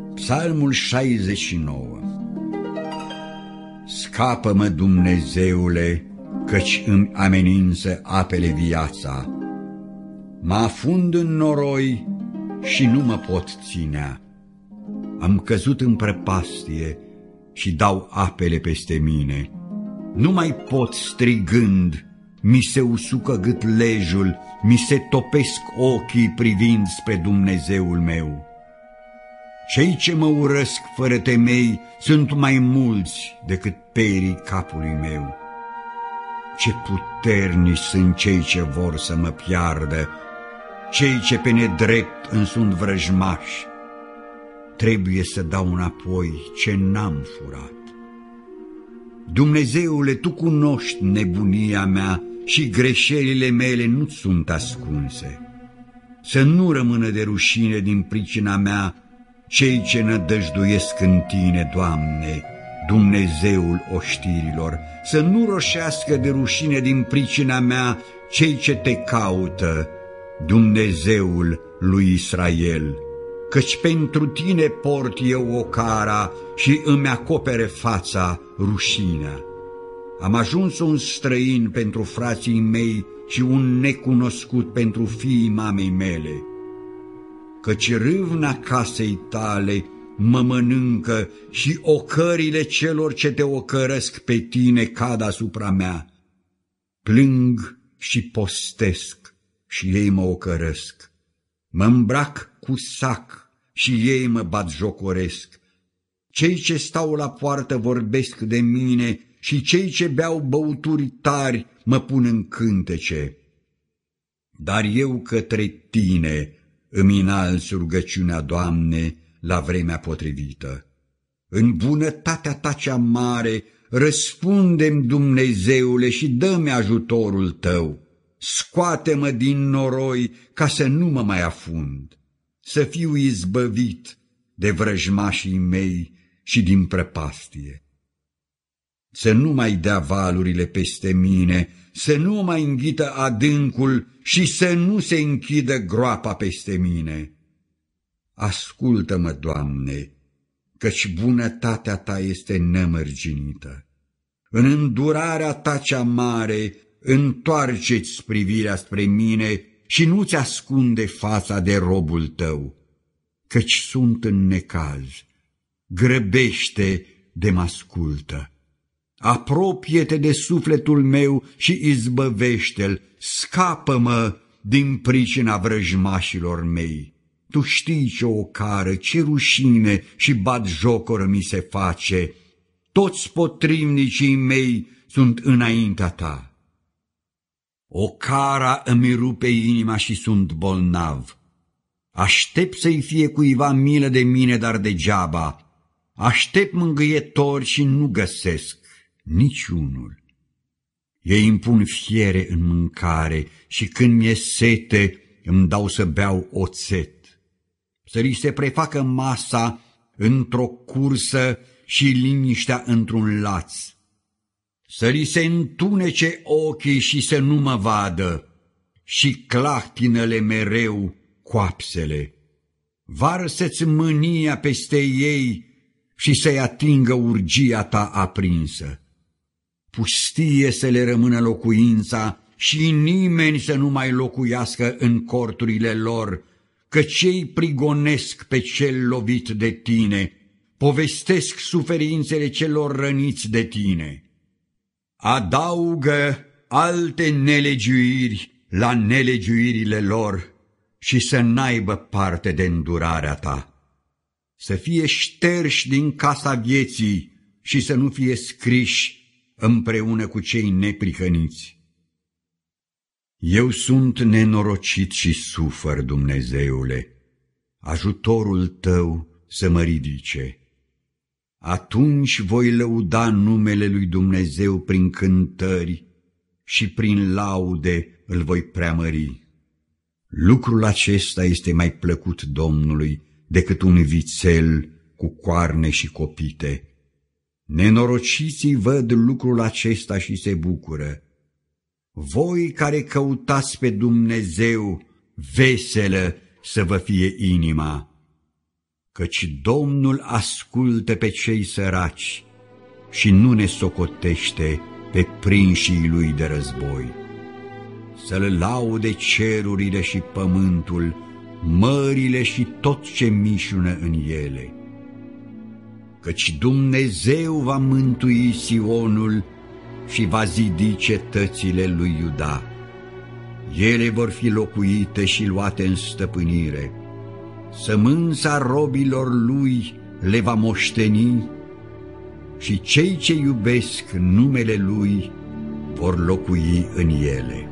Psalmul 69. Scapă-mă, Dumnezeule, căci îmi amenință apele viața. Mă afund în noroi și nu mă pot ținea. Am căzut în prăpastie și dau apele peste mine. Nu mai pot strigând, mi se usucă gâtlejul, mi se topesc ochii privind spre Dumnezeul meu. Cei ce mă urăsc fără temei sunt mai mulți decât perii capului meu. Ce puternici sunt cei ce vor să mă piardă, cei ce pe nedrept îmi sunt vrăjmași. Trebuie să dau înapoi ce n-am furat. Dumnezeule, Tu cunoști nebunia mea și greșelile mele nu sunt ascunse. Să nu rămână de rușine din pricina mea cei ce nădăjduiesc în Tine, Doamne, Dumnezeul oștirilor. Să nu roșească de rușine din pricina mea cei ce Te caută, Dumnezeul lui Israel. Căci pentru Tine port eu ocara și îmi acopere fața rușinea. Am ajuns un străin pentru frații mei și un necunoscut pentru fiii mamei mele. Căci râvna casei Tale mă mănâncă și ocările celor ce Te ocărăsc pe Tine cad asupra mea. Plâng și postesc și ei mă ocărăsc. Mă îmbrac cu sac și ei mă batjocoresc. Cei ce stau la poartă vorbesc de mine și cei ce beau băuturi tari mă pun în cântece. Dar eu către Tine îmi înalț rugăciunea, Doamne, la vremea potrivită. În bunătatea Ta cea mare răspunde-mi, Dumnezeule, și dă-mi ajutorul Tău. Scoate-mă din noroi ca să nu mă mai afund, să fiu izbăvit de vrăjmașii mei și din prăpastie. Să nu mai dea valurile peste mine, să nu mai înghită adâncul și să nu se închidă groapa peste mine. Ascultă-mă, Doamne, căci bunătatea Ta este nemărginită. În îndurarea Ta cea mare întoarce-ți privirea spre mine și nu-ți ascunde fața de robul Tău, căci sunt în necaz. Grăbește de mă ascultă. Apropie-te de sufletul meu și izbăvește-l, scapă-mă din pricina vrăjmașilor mei. Tu știi ce ocară, ce rușine și batjocoră mi se face. Toți potrivnicii mei sunt înaintea Ta. Ocara îmi rupe inima și sunt bolnav. Aștept să-i fie cuiva milă de mine, dar degeaba. Aștept mângâietori și nu găsesc niciunul. Ei îmi pun fiere în mâncare și când mi-e sete îmi dau să beau oțet. Să li se prefacă masa într-o cursă și liniștea într-un laț. Să li se întunece ochii și să nu mă vadă și clahtină-le mereu coapsele. Varsă-ți mânia peste ei și să-i atingă urgia Ta aprinsă. Pustie să le rămână locuința și nimeni să nu mai locuiască în corturile lor, că cei prigonesc pe cel lovit de Tine, povestesc suferințele celor răniți de Tine. Adaugă alte nelegiuiri la nelegiuirile lor și să n-aibă parte de îndurarea Ta. Să fie șterși din casa vieții și să nu fie scriși împreună cu cei neprihăniți. Eu sunt nenorocit și sufăr, Dumnezeule, ajutorul Tău să mă ridice. Atunci voi lăuda numele lui Dumnezeu prin cântări și prin laude îl voi preamări. Lucrul acesta este mai plăcut Domnului decât un vițel cu coarne și copite. Nenorociții văd lucrul acesta și se bucură. Voi care căutați pe Dumnezeu, veselă să vă fie inima, căci Domnul ascultă pe cei săraci și nu ne socotește pe prinșii lui de război. Să-L laude cerurile și pământul, mările și tot ce mișună în ele. Căci Dumnezeu va mântui Sionul și va zidi cetățile lui Iuda. Ele vor fi locuite și luate în stăpânire. Sămânța robilor lui le va moșteni și cei ce iubesc numele lui vor locui în ele.